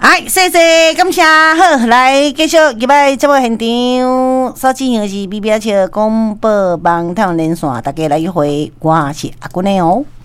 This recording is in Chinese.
嗨，谢谢，感谢。好，来继续入来节目现场，所进行的是 BBS 广播网台湾连线，大家来一回，我是阿君的哦。